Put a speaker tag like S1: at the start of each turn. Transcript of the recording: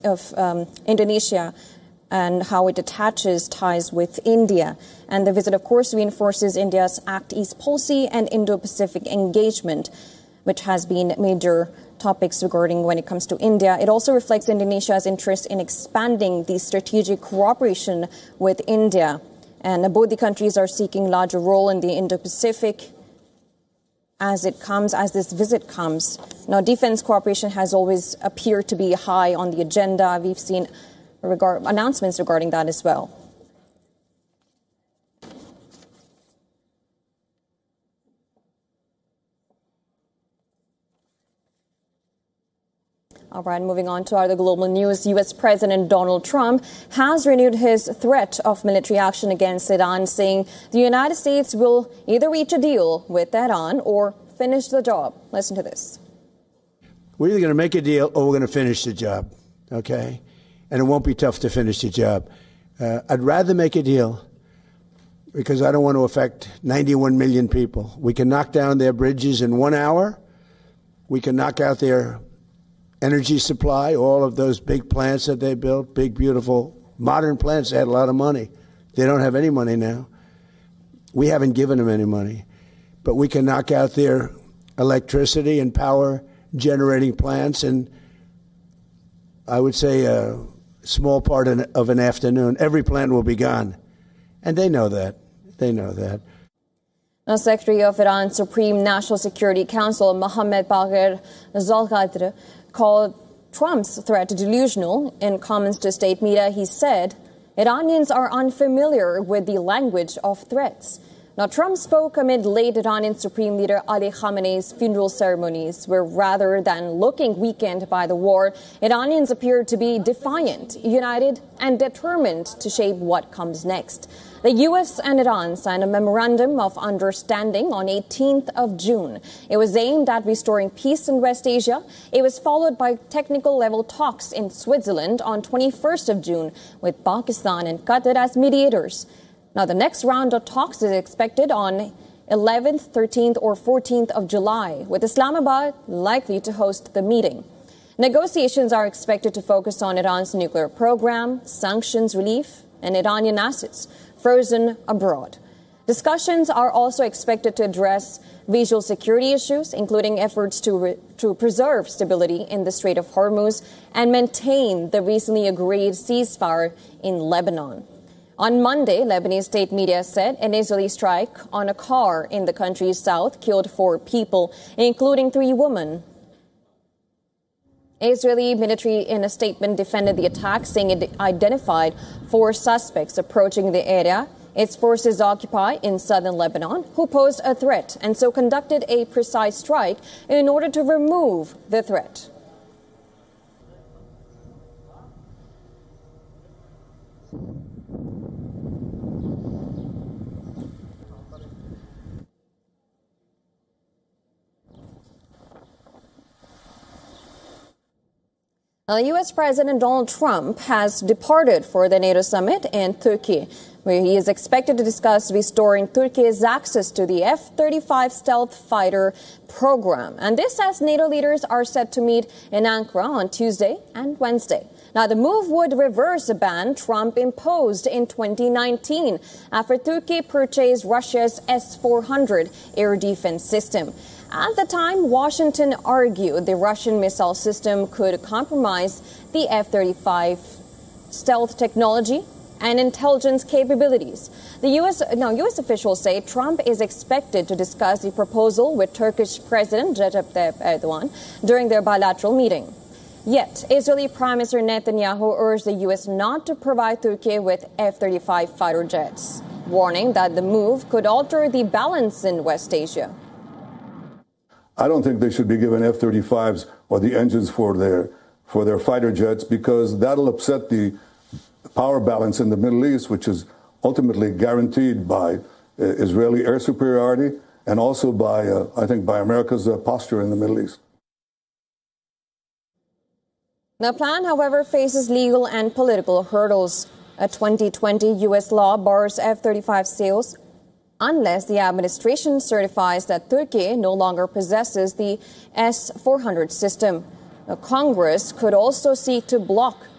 S1: of Indonesia and how it attaches ties with India. And the visit, of course, reinforces India's Act East policy and Indo-Pacific engagement, which has been major topics regarding when it comes to India. It also reflects Indonesia's interest in expanding the strategic cooperation with India. And both the countries are seeking larger role in the Indo-Pacific as this visit comes. Now, defense cooperation has always appeared to be high on the agenda. We've seen announcements regarding that as well. All right, moving on to other global news. U.S. President Donald Trump has renewed his threat of military action against Iran, saying the United States will either reach a deal with Iran or finish the job. Listen to this.
S2: We're either going to make a deal or we're going to finish the job, okay? And it won't be tough to finish the job. I'd rather make a deal because I don't want to affect 91 million people. We can knock down their bridges in 1 hour. We can knock out their energy supply, all of those big plants that they built, big, beautiful, modern plants. They had a lot of money. They don't have any money now. We haven't given them any money. But we can knock out their electricity and power generating plants in, I would say, a small part of an afternoon. Every plant will be gone. And they know that. They know that.
S1: Now, Secretary of Iran's Supreme National Security Council, Mohammad Bagher Zolghadr, called Trump's threat delusional. In comments to state media, he said, Iranians are unfamiliar with the language of threats. Now, Trump spoke amid late Iranian Supreme Leader Ali Khamenei's funeral ceremonies, where rather than looking weakened by the war, Iranians appeared to be defiant, united, and determined to shape what comes next. The U.S. and Iran signed a memorandum of understanding on 18th of June. It was aimed at restoring peace in West Asia. It was followed by technical-level talks in Switzerland on 21st of June, with Pakistan and Qatar as mediators. Now, the next round of talks is expected on 11th, 13th, or 14th of July, with Islamabad likely to host the meeting. Negotiations are expected to focus on Iran's nuclear program, sanctions relief, and Iranian assets frozen abroad. Discussions are also expected to address regional security issues, including efforts to preserve stability in the Strait of Hormuz and maintain the recently agreed ceasefire in Lebanon. On Monday, Lebanese state media said an Israeli strike on a car in the country's south killed 4 people, including 3 women. Israeli military in a statement defended the attack, saying it identified 4 suspects approaching the area its forces occupy in southern Lebanon, who posed a threat and so conducted a precise strike in order to remove the threat. U.S. President Donald Trump has departed for the NATO summit in Turkey, where he is expected to discuss restoring Turkey's access to the F-35 stealth fighter program. And this as NATO leaders are set to meet in Ankara on Tuesday and Wednesday. Now, the move would reverse a ban Trump imposed in 2019 after Turkey purchased Russia's S-400 air defense system. At the time, Washington argued the Russian missile system could compromise the F-35 stealth technology and intelligence capabilities. U.S. officials say Trump is expected to discuss the proposal with Turkish President Recep Tayyip Erdogan during their bilateral meeting. Yet, Israeli Prime Minister Netanyahu urged the U.S. not to provide Turkey with F-35 fighter jets, warning that the move could alter the balance in West Asia.
S3: I don't think they should be given F-35s or the engines for their fighter jets, because that'll upset the power balance in the Middle East, which is ultimately guaranteed by Israeli air superiority and also by, I think, by America's posture in the Middle East.
S1: The plan, however, faces legal and political hurdles. A 2020 U.S. law bars F-35 sales unless the administration certifies that Turkey no longer possesses the S-400 system. Congress could also seek to block